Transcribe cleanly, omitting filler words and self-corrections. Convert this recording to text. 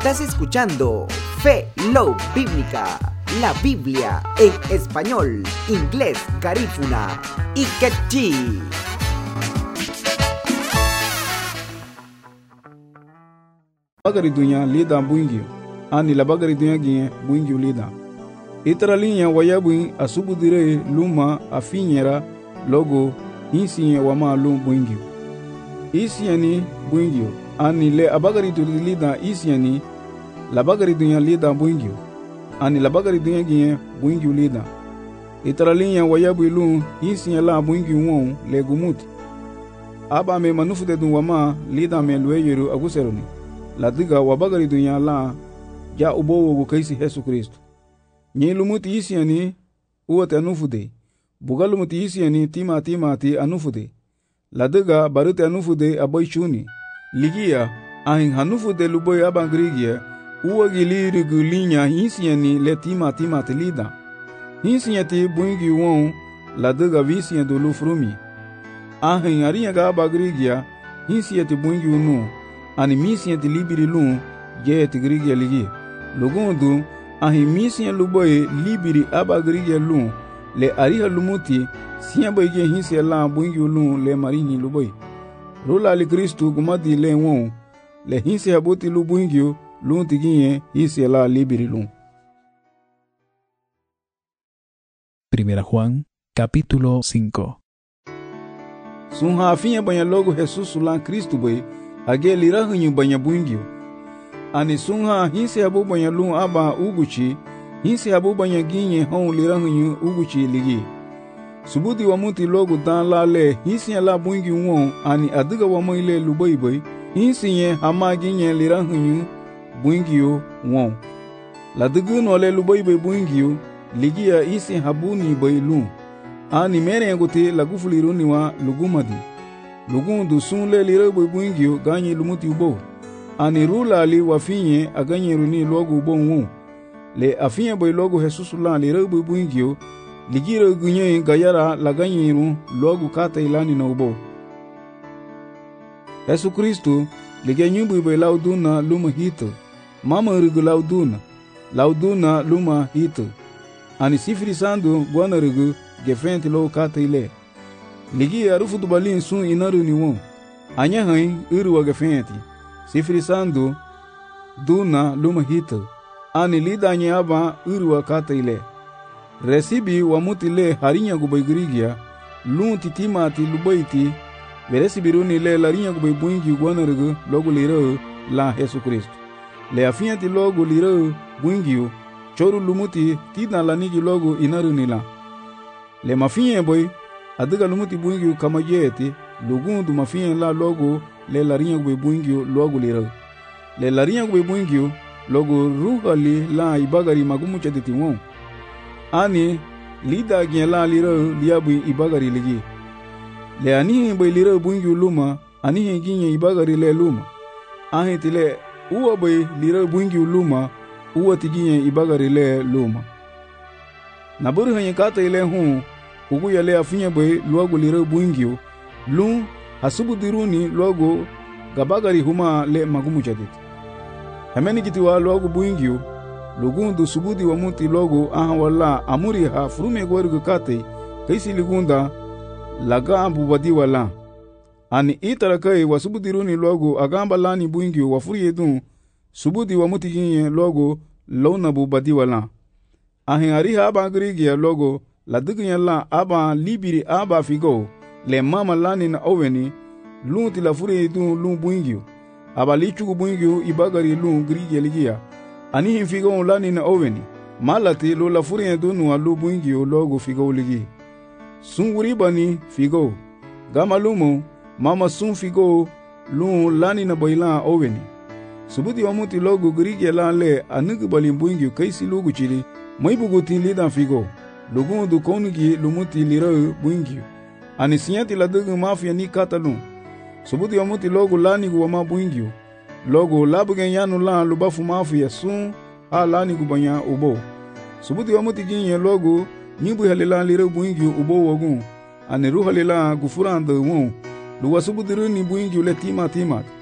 Estás escuchando Fe, Love Bíblica, la Biblia en español, inglés, garífuna y quechí. Bagari dunya lida buingio ani la bagari dunya gie buingio lida itara linya wayabu asubu dire luma afinyera logo insiye wama lum buingio isiani buingio ani le abagari du lida isiani la bagari dunya lida buingio ani la bagari dunya gie buingio lida itara linya wayabu lum insiye la buingio won le gumuti aba me manufu de dun wama lida me lueyeru aguseroni la diga wa bagari dunya la ja ubowo go kaisi Yesu Kristo nye lumuti isiani uwate anufude bugalumuti isiani timati anufude la diga barute anufude aboy chuni ligia ahin hanufude luboy abangrigia uwagi lirigu linya isiani le timati lida isiati buingi won la diga visian do lufrumi ahin ariya ga abagrigia isiati buingi unu ani misiyan ti libiri lun je ti grigia ligi logundu ahi misiyan luboye libiri aba grigia lun le ariha lumuti siyan boy je hinse la buingi lun le marini luboy rola li Kristu gumadi le won le hinse aboti lu buingi lun ti ginye hinse la libiri lun. Primera Juan, capítulo 5. Sunha afinha banha logo Jesus lan Kristu boy age lira hunyu banya buingio ani sunha hinse abu banya lun aba uguchi hinse abu banya ginye hon lira hunyu uguchi ligi subudi wa muti logo dan la le hinse la buingi won ani adiga wa moile luboy hinse hama ginye lira hunyu buingio won la digu no le luboy buingio ligi ya isi habuni boy lun ani mere ngote la gufuliruni wa lugumadi lugundu sunle lira buingio ganyi lumuti ubo ani rula li wafinye aganye runi logo ubo won le afinye boy logo Jesus la lira buingio ligira gunye gayara la ganyi ru logo kata ilani na ubo Yesu Kristo ligenyu boy lauduna luma hito mama rigu lauduna luma hito ani sifiri sandu gwana rigu gefenti lo kata ile ligi arufu dubalin sun inaru ni won anya hain uru wa gefenti sifiri sandu duna luma hita ani lida anya aba uru wa kata ile resibi wa mutile harinya gubaygrigia lun titimati lubayti veresibi runi le larinya gubaybuingi gwanargu logo lira la Yesu Kristo le afianti logo lira buingio choru lumuti tidna lanigi logo inaru ni la le mafinye boy adiga lumuti buingio kama jeti lugundu mafiyen la logo le larinya gube buingio logo lira le larinya gube buingio logo ruhali la ibagari magumu chaditi won ani lida gien la lira liabu ibagari ligi le ani boy lira buingio luma ani ginye ibagari le luma ahi tile uwa boy lira buingio luma uwa tiginye ibagari le luma naburu hanye kata ile hu ugu yale afinye boy logo lira buingio lun hasubu diruni logo gabagari huma le magumu jadit hameni kitiwa logo buingio lugundu subudi wa muti logo aha wala amuri ha frume gwargu kate kaisi ligunda laga ambu wadi wala ani itara kai wasubu diruni logo agamba lani buingio wafuri edun subudi wa muti ginye logo lona bu badi wala ahin ariha abangrigia logo la diginya la aba libiri aba figo le mama lani na oveni lunti la furi dun lun buingio aba lichugu buingio ibagari lun grige ligia ani hin figo lani na oveni malati lo la furi dun wa lu buingio logo figo ligi sunguri bani figo gama lumo mama sun figo lun lani na boila oveni subudi wa muti logo grige la le anugu bali buingio kaisi lugu chili moibuguti lidan figo lugundu konigi lumuti lira buingio ani sinyati la dugu mafia ni katalun subudi wa muti logo lani gu wama buingio logo labugen yanu la lubafu mafia sun ha lani gu banya ubo subudi wa muti ginye logo nyibu halila lira buingio ubo wogun ani ruhalila gufuranda won luwa subudi ni buingio le timat